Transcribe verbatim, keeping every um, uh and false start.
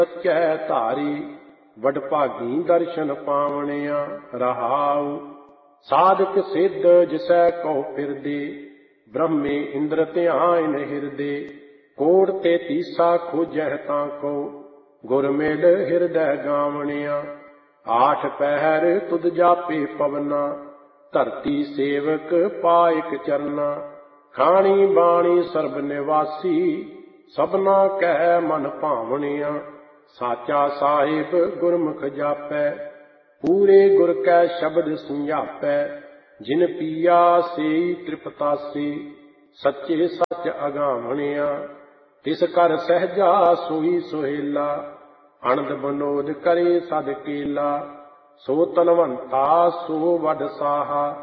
ਸੱਚੈ ਧਾਰੀ ਵਡਭਾਗੀ ਦਰਸ਼ਨ ਪਾਵਣਿਆ ਰਹਾਉ। ਸਾਧਕ ਸਿੱਧ ਜਿਸੈ ਕਉ ਫਿਰਦੇ ਬ੍ਰਹਮੇ ਇੰਦਰ ਧਿਆਨ ਹਿਰਦੇ। ਕੋੜ ਤੇ ਤੀਸਾ ਖੋਜਹਿ ਤਾਂ ਕੋ ਗੁਰ ਮਿਲ ਹਿਰਦੈ ਗਾਵਣਿਆ। ਆਠ ਪਹਿਰ ਤੁਧ ਜਾਪੇ ਪਵਨਾ ਧਰਤੀ ਸੇਵਕ ਪਾਇਕ ਚਰਨਾ। ਖਾਣੀ ਬਾਣੀ ਸਰਬ ਨਿਵਾਸੀ ਸਭਨਾ ਕਹਿ ਮਨ ਭਾਵਣਿਆ। ਸਾਚਾ ਸਾਹਿਬ ਗੁਰਮੁਖ ਜਾਪੈ ਪੂਰੇ ਗੁਰ ਕੈ ਸ਼ਬਦ ਸਮਝਾਪੈ। ਜਿਨ ਪੀਆ ਸੇਈ ਤ੍ਰਿਪਤਾਸੀ ਸੱਚੇ ਸੱਚ ਅਗਾਵਣਿਆ। ਤਿਸ ਕਰ ਸਹਿਜਾ ਸੋਈ ਸੁਹੇਲਾ ਅਨੰਦ ਬਨੋਦ ਕਰੇ ਸਦ ਕੇਲਾ। ਸੋ ਤਨਵੰਤਾ ਸੋ ਵਡ ਸਾਹਾ